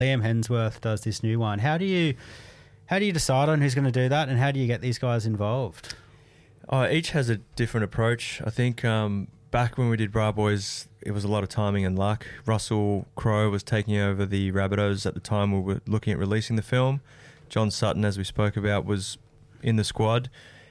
Liam Hemsworth does this new one. How do you decide on who's going to do that, and how do you get these guys involved? Each has a different approach. I think back when we did Bra Boys, it was a lot of timing and luck. Russell Crowe was taking over the Rabbitohs at the time we were looking at releasing the film. John Sutton, as we spoke about, was in the squad.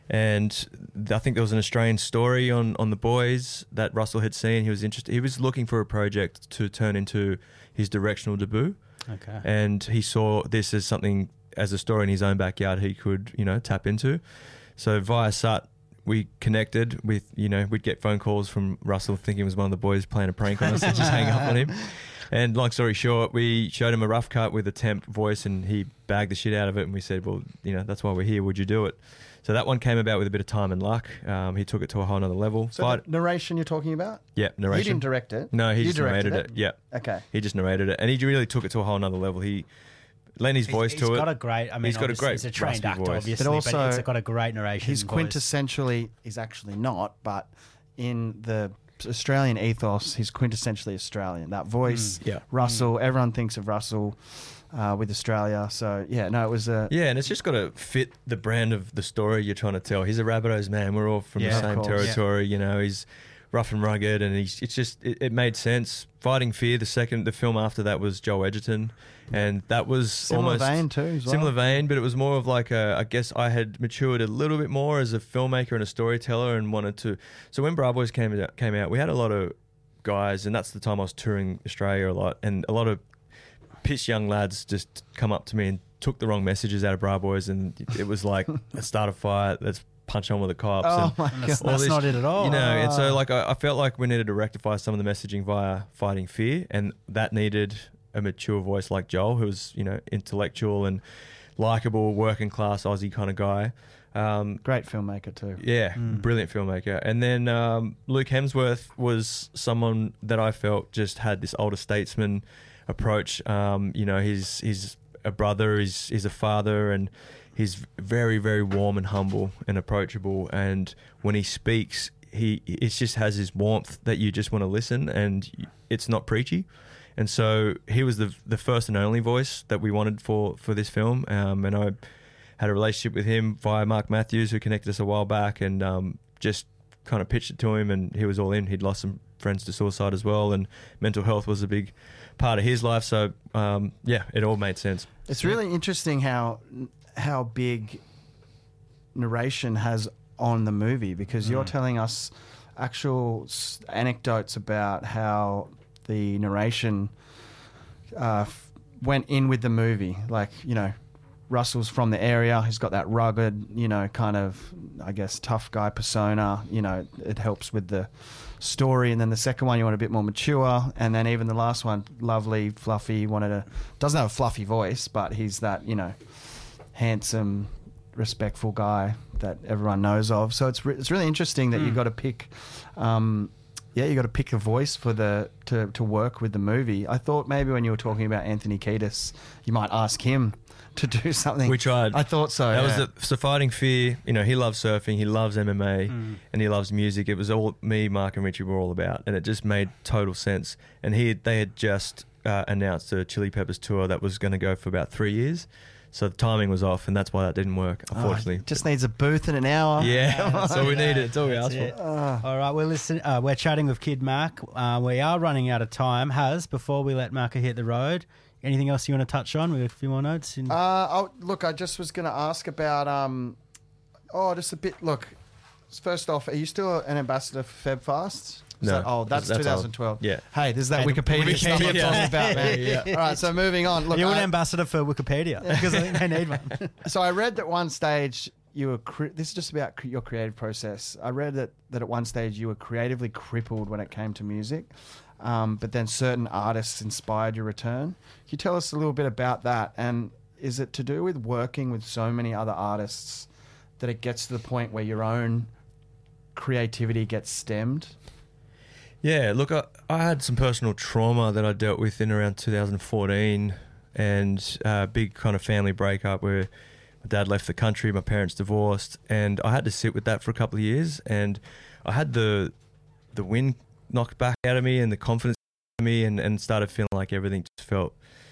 And I think there was an Australian story on The Boys that Russell had seen. He was interested. He was looking for a project to turn into his directional debut. Okay. And he saw this as something, as a story in his own backyard he could, tap into. So via Sut, we connected with, we'd get phone calls from Russell thinking it was one of the boys playing a prank on us and just hang up on him. And long story short, we showed him a rough cut with a temp voice and he bagged the shit out of it. And we said, well, that's why we're here. Would you do it? So that one came about with a bit of time and luck. He took it to a whole nother level. So the narration you're talking about? Yeah, narration. You didn't direct it? No, he you just narrated it. Yeah. Okay. He just narrated it. And he really took it to a whole nother level. He lent his voice to it. He's got a great, he's a trained actor, voice. obviously, but also, it's got a great narration he's voice. Quintessentially, he's actually not, but in the Australian ethos, he's quintessentially Australian. That voice, Russell, everyone thinks of Russell with Australia. So, it was a... Yeah, and it's just got to fit the brand of the story you're trying to tell. He's a Rabbitohs man. We're all from the same territory. He's rough and rugged, and it made sense. Fighting Fear, the film after that was Joel Edgerton, and that was similar vein too, as well. Similar vein, but it was more of like I guess I had matured a little bit more as a filmmaker and a storyteller, and wanted to. So when Bra Boys came out, we had a lot of guys, and that's the time I was touring Australia a lot, and a lot of piss young lads just come up to me and took the wrong messages out of Bra Boys, and it was like, let's start a fight, let's punch on with the cops. Oh my God. That's not it at all. And so I felt like we needed to rectify some of the messaging via Fighting Fear, and that needed a mature voice like Joel, who was, intellectual and likeable, working class Aussie kind of guy. Great filmmaker too. Yeah, brilliant filmmaker. And then Luke Hemsworth was someone that I felt just had this older statesman approach. He's a brother, he's a father, and he's very, very warm and humble and approachable. And when he speaks, it just has this warmth that you just want to listen, and it's not preachy. And so he was the first and only voice that we wanted for this film. And I had a relationship with him via Mark Matthews, who connected us a while back, and just kind of pitched it to him, and he was all in. He'd lost some friends to suicide as well, and mental health was a big part of his life. So, it all made sense. It's really interesting how big narration has on the movie, because you're telling us actual anecdotes about how the narration went in with the movie. Like, Russell's from the area. He's got that rugged, kind of, I guess, tough guy persona. It helps with the story. And then the second one, you want a bit more mature. And then even the last one, lovely, fluffy, doesn't have a fluffy voice, but he's that, handsome, respectful guy that everyone knows of. So it's really interesting that you've got to pick... you got to pick a voice for to work with the movie. I thought maybe when you were talking about Anthony Kiedis, you might ask him to do something. We tried. I thought so. That was Fighting Fear. He loves surfing, he loves MMA, and he loves music. It was all me, Mark, and Richie were all about, and it just made total sense. And they had just announced a Chili Peppers tour that was going to go for about 3 years. So the timing was off, and that's why that didn't work, unfortunately. Just needs a booth in an hour. Yeah, that's all we needed. It's all we asked for. All right, we're chatting with Kid Mac. We are running out of time. Before we let Macca hit the road, anything else you want to touch on? We've got a few more notes. Look, I just was going to ask about... just a bit... Look, first off, are you still an ambassador for FebFast? No. That's 2012. Yeah. Hey, there's that Wikipedia stuff I'm talking about, man. Yeah. All right, so moving on. Look, You're an ambassador for Wikipedia, because I think they need one. So I read that one stage you were... this is just about your creative process. I read that at one stage you were creatively crippled when it came to music, but then certain artists inspired your return. Can you tell us a little bit about that? And is it to do with working with so many other artists that it gets to the point where your own creativity gets stemmed? Yeah, look, I had some personal trauma that I dealt with in around 2014, and a big kind of family breakup where my dad left the country, my parents divorced, and I had to sit with that for a couple of years, and I had the wind knocked back out of me and the confidence out of me, and started feeling like everything just felt